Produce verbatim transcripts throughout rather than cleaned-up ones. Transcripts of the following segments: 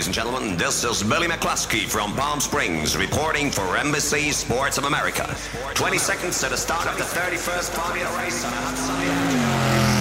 ladies and gentlemen. This is Billy McCluskey from Palm Springs reporting for N B C Sports of America. twenty seconds to the start of the thirty-first Formula race on a hot sunny afternoon.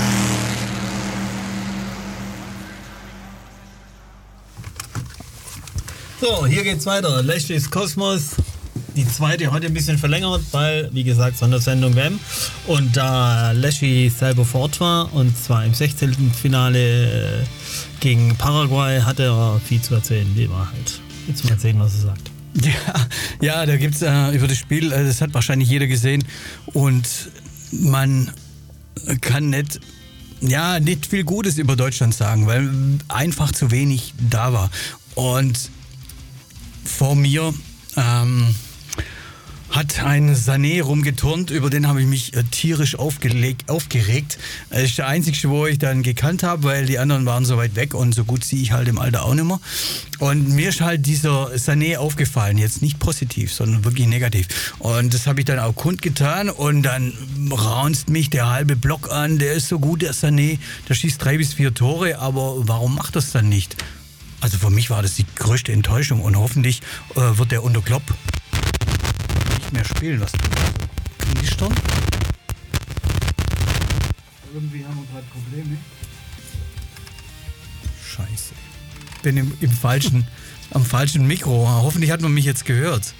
So, hier geht's weiter. Leschys Kosmos. Die zweite heute ein bisschen verlängert, weil, wie gesagt, Sondersendung W M. Und da Leschi selber vor Ort war, und zwar im sechzehnten Finale gegen Paraguay, hat er viel zu erzählen. Wie war halt. Jetzt mal sehen, was er sagt. Ja, ja, da gibt's äh, über das Spiel, äh, das hat wahrscheinlich jeder gesehen. Und man kann nicht, ja, nicht viel Gutes über Deutschland sagen, weil einfach zu wenig da war. Und vor mir ähm, hat ein Sané rumgeturnt, über den habe ich mich äh, tierisch aufgelegt, aufgeregt. Das ist der einzige, wo ich dann gekannt habe, weil die anderen waren so weit weg und so gut ziehe ich halt im Alter auch nicht mehr. Und mir ist halt dieser Sané aufgefallen, jetzt nicht positiv, sondern wirklich negativ. Und das habe ich dann auch kundgetan und dann raunzt mich der halbe Block an, der ist so gut, der Sané, der schießt drei bis vier Tore, aber warum macht das dann nicht? Also für mich war das die größte Enttäuschung und hoffentlich äh, wird der unter Klopp nicht mehr spielen. Was knistern? Irgendwie haben wir gerade Probleme. Scheiße. Bin im, im falschen, am falschen Mikro. Hoffentlich hat man mich jetzt gehört.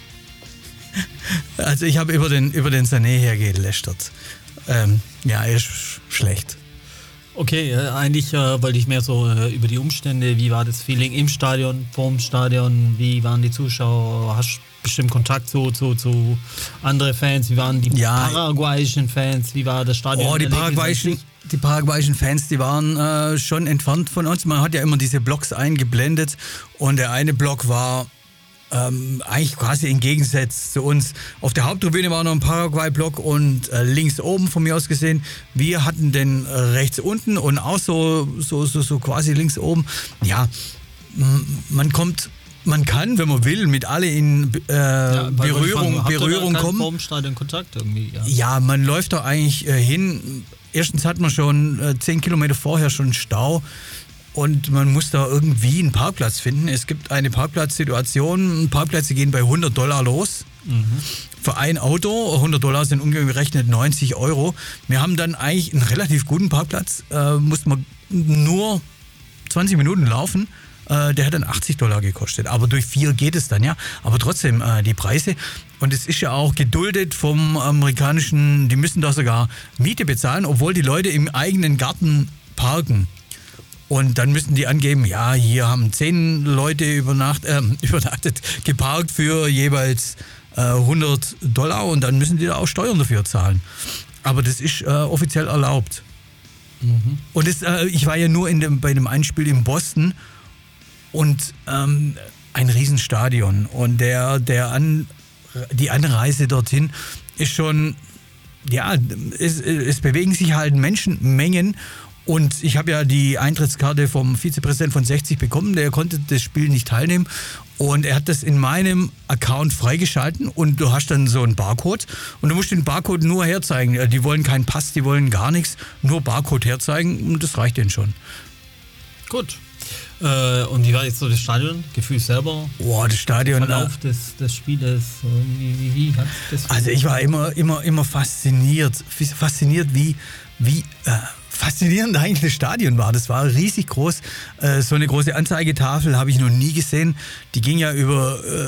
Also ich habe über den, über den Sané hergelästert. Ähm, ja, er ist schlecht. Okay, äh, eigentlich äh, wollte ich mehr so äh, über die Umstände, wie war das Feeling im Stadion, vorm Stadion, wie waren die Zuschauer, hast du bestimmt Kontakt zu, zu, zu anderen Fans, wie waren die ja. paraguayischen Fans, wie war das Stadion? Oh, die paraguayischen, die paraguayischen Fans, die waren äh, schon entfernt von uns, man hat ja immer diese Blocks eingeblendet und der eine Block war Ähm, eigentlich quasi im Gegensatz zu uns. Auf der Haupttribüne war noch ein Paraguay-Block und äh, links oben von mir aus gesehen. Wir hatten den äh, rechts unten und auch so, so, so, so quasi links oben. Ja, m- man kommt, man kann, wenn man will, mit alle in äh, ja, Berührung, fragen, Berührung kommen. Vorm Stadion Kontakt irgendwie? Ja. ja, man läuft da eigentlich äh, hin. Erstens hat man schon äh, zehn Kilometer vorher schon Stau. Und man muss da irgendwie einen Parkplatz finden. Es gibt eine Parkplatzsituation. Parkplätze gehen bei hundert Dollar los. Mhm. Für ein Auto. hundert Dollar sind umgerechnet neunzig Euro. Wir haben dann eigentlich einen relativ guten Parkplatz. Äh, mussten wir nur zwanzig Minuten laufen. Äh, der hat dann achtzig Dollar gekostet. Aber durch vier geht es dann, ja. Aber trotzdem äh, die Preise. Und es ist ja auch geduldet vom amerikanischen, die müssen da sogar Miete bezahlen, obwohl die Leute im eigenen Garten parken. Und dann müssen die angeben, ja, hier haben zehn Leute übernacht, äh, übernachtet, geparkt für jeweils äh, hundert Dollar und dann müssen die da auch Steuern dafür zahlen. Aber das ist äh, offiziell erlaubt. Mhm. Und das, äh, ich war ja nur in dem, bei dem Einspiel in Boston und ähm, ein Riesenstadion. Und der, der An, die Anreise dorthin ist schon, ja, es, es bewegen sich halt Menschenmengen. Und ich habe ja die Eintrittskarte vom Vizepräsidenten von sechzig bekommen, der konnte das Spiel nicht teilnehmen und er hat das in meinem Account freigeschalten und du hast dann so einen Barcode und du musst den Barcode nur herzeigen. Die wollen keinen Pass, die wollen gar nichts, nur Barcode herzeigen und das reicht denen schon. Gut. Äh, und wie war jetzt so das Stadion? Gefühl selber? Boah, das Stadion. Der Verlauf des, des Spieles. Wie, wie, wie hat das also ich war immer, immer, immer fasziniert. Fasziniert, wie, wie äh, faszinierend eigentlich das Stadion war. Das war riesig groß. Äh, so eine große Anzeigetafel habe ich noch nie gesehen. Die ging ja über äh,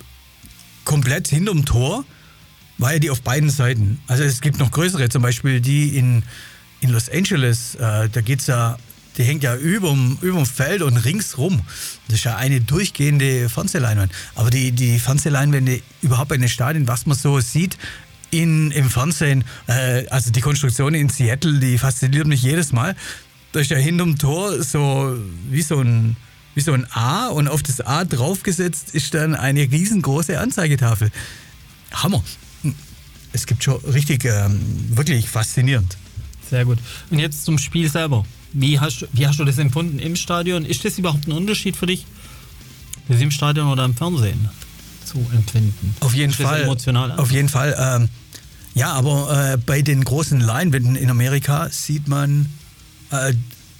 komplett hinterm Tor. War ja die auf beiden Seiten. Also es gibt noch größere, zum Beispiel die in, in Los Angeles. Äh, da geht's ja. Die hängt ja überm, überm Feld und ringsrum. Das ist ja eine durchgehende Fernsehleinwand. Aber die, die Fernsehleinwände überhaupt bei den Stadien, was man so sieht in, im Fernsehen, äh, also die Konstruktion in Seattle, die fasziniert mich jedes Mal. Da ist ja hinterm Tor so wie so ein, wie so ein A und auf das A draufgesetzt ist dann eine riesengroße Anzeigetafel. Hammer. Es gibt schon richtig, ähm, wirklich faszinierend. Sehr gut. Und jetzt zum Spiel selber. Wie hast, wie hast du das empfunden im Stadion? Ist das überhaupt ein Unterschied für dich, das im Stadion oder im Fernsehen zu empfinden? Auf jeden ist das Fall. Emotional auf jeden Fall. Ähm, ja, aber äh, bei den großen Leinwänden in Amerika sieht man äh,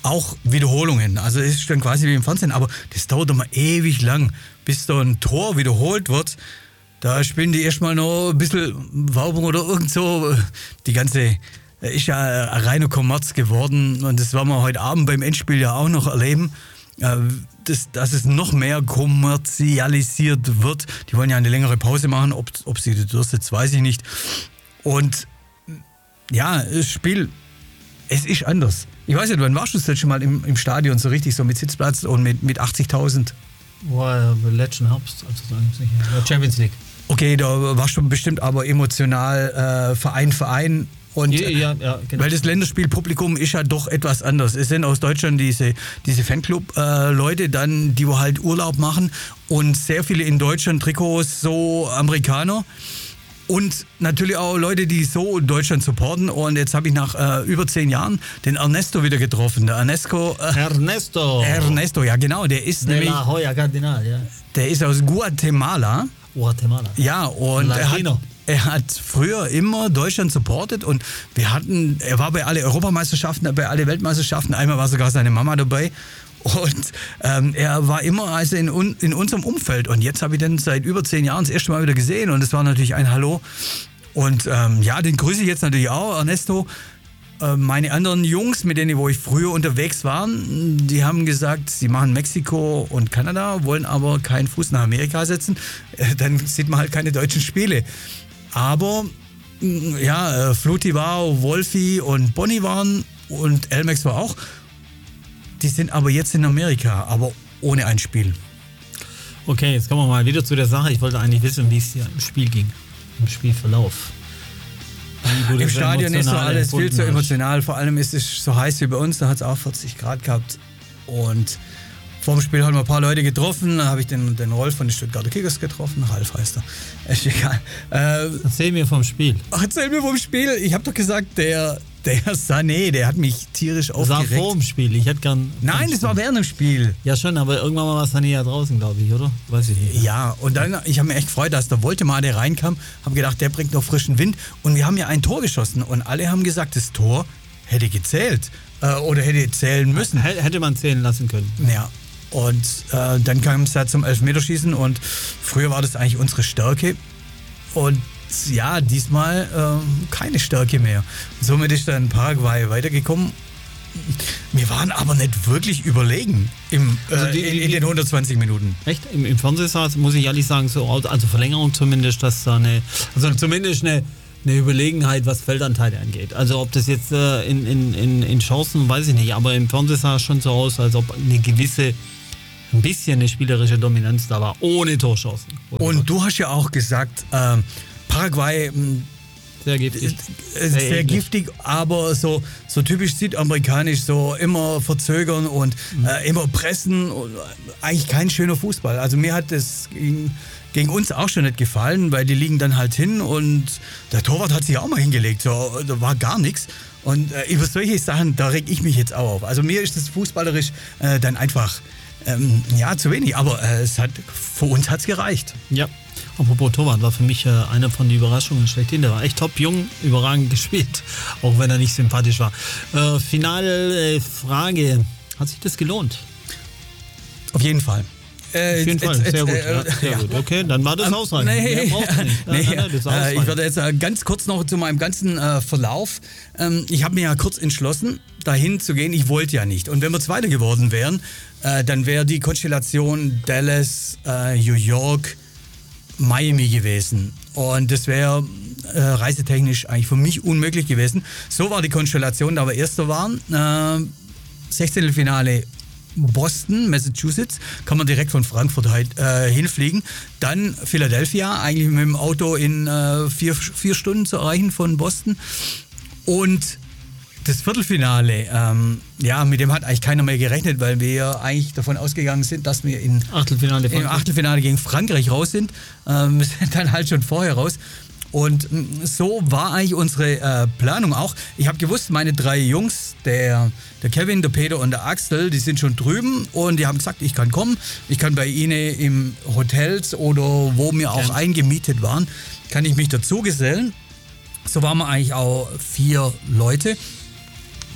auch Wiederholungen. Also es ist dann quasi wie im Fernsehen, aber das dauert immer ewig lang, bis da ein Tor wiederholt wird. Da spielen die erstmal noch ein bisschen Werbung oder irgend so. Die ganze ist ja ein reiner Kommerz geworden und das werden wir heute Abend beim Endspiel ja auch noch erleben, dass, dass es noch mehr kommerzialisiert wird. Die wollen ja eine längere Pause machen, ob, ob sie das durchsetzt, weiß ich nicht. Und ja, das Spiel, es ist anders. Ich weiß nicht, wann warst du das letzte Mal im, im Stadion so richtig, so mit Sitzplatz und mit, mit achtzigtausend? War letzten Herbst, also sagen sicher. Champions League. Okay, da warst du bestimmt aber emotional äh, Verein, Verein. Und, ja, ja, ja, genau. Weil das Länderspielpublikum ist ja doch etwas anders. Es sind aus Deutschland diese, diese Fanclub-Leute äh, dann, die wo halt Urlaub machen und sehr viele in Deutschland Trikots, so Amerikaner. Und natürlich auch Leute, die so Deutschland supporten. Und jetzt habe ich nach äh, über zehn Jahren den Ernesto wieder getroffen. Der Ernesto. Äh, Ernesto. Ernesto, ja genau. Der ist De nämlich. La Hoya Cardinal, ja. Der ist aus Guatemala. Guatemala. Ja, und er hat, er hat früher immer Deutschland supportet und wir hatten, er war bei alle Europameisterschaften, bei alle Weltmeisterschaften, einmal war sogar seine Mama dabei. Und ähm, er war immer also in, in unserem Umfeld. Und jetzt habe ich den seit über zehn Jahren das erste Mal wieder gesehen. Und es war natürlich ein Hallo. Und ähm, ja, den grüße ich jetzt natürlich auch, Ernesto. Äh, meine anderen Jungs, mit denen wo ich früher unterwegs war, die haben gesagt, sie machen Mexiko und Kanada, wollen aber keinen Fuß nach Amerika setzen. Äh, dann sieht man halt keine deutschen Spiele. Aber ja, äh, Fluti war, Wolfi und Bonnie waren und Elmex war auch. Die sind aber jetzt in Amerika, aber ohne ein Spiel. Okay, jetzt kommen wir mal wieder zu der Sache. Ich wollte eigentlich wissen, wie es dir im Spiel ging, im Spielverlauf. Im Stadion ist so alles viel zu emotional. Vor allem ist es so heiß wie bei uns, da hat es auch vierzig Grad gehabt. Und vor dem Spiel haben wir ein paar Leute getroffen. Da habe ich den, den Rolf von den Stuttgarter Kickers getroffen. Ralf heißt er. Ist egal. Äh, erzähl mir vom Spiel. Ach, erzähl mir vom Spiel. Ich habe doch gesagt, der... Der Sané, der hat mich tierisch aufgeregt. Das war vor dem Spiel, ich hätte gern... Nein, das war während dem Spiel. Ja schon, aber irgendwann mal war Sané ja draußen, glaube ich, oder? Weiß ich nicht. Ja, und dann, ich habe mir echt gefreut, dass der Woltemade reinkam, habe gedacht, der bringt noch frischen Wind. Und wir haben ja ein Tor geschossen und alle haben gesagt, das Tor hätte gezählt äh, oder hätte zählen müssen. H- hätte man zählen lassen können. Ja, und äh, dann kam es ja zum Elfmeterschießen und früher war das eigentlich unsere Stärke. Und ja, diesmal äh, keine Stärke mehr. Somit ist dann Paraguay weitergekommen. Wir waren aber nicht wirklich überlegen im, äh, also die, in, in den hundertzwanzig Minuten. Echt? Im, im Fernsehen sah es, muss ich ehrlich sagen, so aus, also Verlängerung zumindest, dass da eine, also zumindest eine, eine Überlegenheit, was Feldanteile angeht. Also ob das jetzt äh, in, in, in, in Chancen, weiß ich nicht, aber im Fernsehen sah es schon so aus, als ob eine gewisse, ein bisschen eine spielerische Dominanz da war, ohne Torchancen. Und was? Du hast ja auch gesagt, äh, Paraguay sehr giftig, sehr, sehr giftig, aber so, so typisch südamerikanisch, so immer verzögern und mhm. äh, immer pressen und eigentlich kein schöner Fußball. Also mir hat das gegen, gegen uns auch schon nicht gefallen, weil die liegen dann halt hin und der Torwart hat sich auch mal hingelegt, so, da war gar nichts. Und äh, über solche Sachen, da reg ich mich jetzt auch auf. Also mir ist das fußballerisch äh, dann einfach ähm, ja, zu wenig, aber äh, es hat, für uns hat es gereicht. Ja. Apropos Torwart, war für mich äh, eine von den Überraschungen schlechthin. Der war echt top, jung, überragend gespielt, auch wenn er nicht sympathisch war. Äh, finale äh, Frage, hat sich das gelohnt? Auf jeden Fall. Äh, Auf jeden Fall, sehr, gut, äh, ja, sehr ja. gut. Okay, dann war das ausreichend. Nee, Mehr brauchst du nicht. Nee, nein, nein, das äh, ich werde jetzt äh, ganz kurz noch zu meinem ganzen äh, Verlauf. Ähm, ich habe mir ja kurz entschlossen, dahin zu gehen. Ich wollte ja nicht. Und wenn wir Zweiter geworden wären, äh, dann wäre die Konstellation Dallas, äh, New York, Miami gewesen. Und das wäre äh, reisetechnisch eigentlich für mich unmöglich gewesen. So war die Konstellation, da wir Erster waren. Äh, Sechzehntelfinale Boston, Massachusetts, kann man direkt von Frankfurt halt, äh, hinfliegen. Dann Philadelphia, eigentlich mit dem Auto in äh, vier, vier Stunden zu erreichen von Boston. Und das Viertelfinale, ähm, ja, mit dem hat eigentlich keiner mehr gerechnet, weil wir eigentlich davon ausgegangen sind, dass wir in Achtelfinale, im Achtelfinale gegen Frankreich raus sind. Ähm, wir sind dann halt schon vorher raus. Und so war eigentlich unsere äh, Planung auch. Ich habe gewusst, meine drei Jungs, der, der Kevin, der Peter und der Axel, die sind schon drüben und die haben gesagt, ich kann kommen. Ich kann bei ihnen im Hotels oder wo wir auch eingemietet waren, kann ich mich dazu gesellen. So waren wir eigentlich auch vier Leute.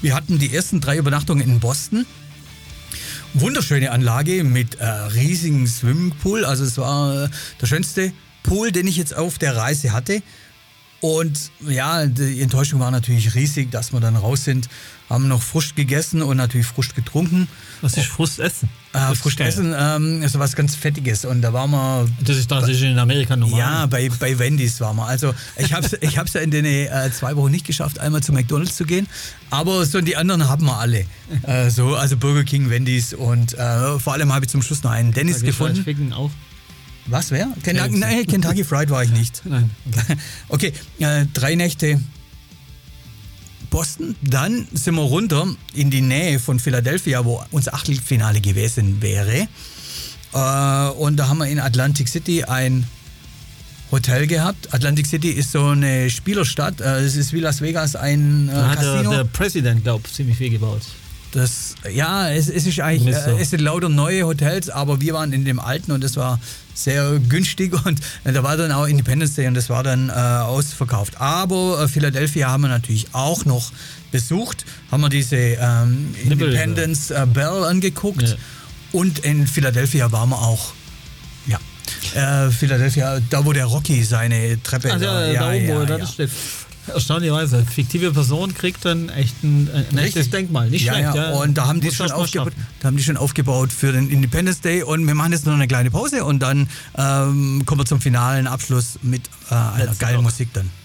Wir hatten die ersten drei Übernachtungen in Boston. Wunderschöne Anlage mit äh, riesigen Swimmingpool. Also es war äh, der schönste Pool, den ich jetzt auf der Reise hatte. Und ja, die Enttäuschung war natürlich riesig, dass wir dann raus sind, haben noch Frust gegessen und natürlich Frust getrunken. Was ist Frust essen? Äh, Frust essen ähm, ist was ganz Fettiges und da waren wir... Das ist tatsächlich in Amerika normal. Ja, bei, bei Wendy's waren wir. Also ich habe es ich hab's ja in den äh, zwei Wochen nicht geschafft, einmal zu McDonald's zu gehen, aber so die anderen haben wir alle. Äh, so, also Burger King, Wendy's und äh, vor allem habe ich zum Schluss noch einen Dennis da gefunden. Ficken auch. Was, wer? Kentucky, nein, Kentucky Fried war ich nicht. Nein. Okay, äh, drei Nächte Boston. Dann sind wir runter in die Nähe von Philadelphia, wo unser Achtelfinale gewesen wäre. Äh, und da haben wir in Atlantic City ein Hotel gehabt. Atlantic City ist so eine Spielerstadt. Äh, es ist wie Las Vegas ein äh, Da hat Casino. der, der Präsident, glaube ich, ziemlich viel gebaut. Das, ja, es, es ist eigentlich, So. äh, es sind lauter neue Hotels, aber wir waren in dem alten und das war sehr günstig und äh, da war dann auch Independence Day und das war dann äh, ausverkauft. Aber äh, Philadelphia haben wir natürlich auch noch besucht, haben wir diese ähm, Independence äh, Bell angeguckt Ja. und in Philadelphia waren wir auch, ja, äh, Philadelphia, da wo der Rocky seine Treppe, Ach ja, ja, da oben, ja, wo ja. das steht. Erstaunlicherweise, eine fiktive Person kriegt dann echt ein, ein echtes Richtig. Denkmal. Nicht ja, schlecht, ja. ja. Und da haben, die Muss schon erst mal aufgebaut, schaffen. da haben die schon aufgebaut für den Independence Day und wir machen jetzt noch eine kleine Pause und dann ähm, kommen wir zum finalen Abschluss mit äh, einer Let's geilen go. Musik dann.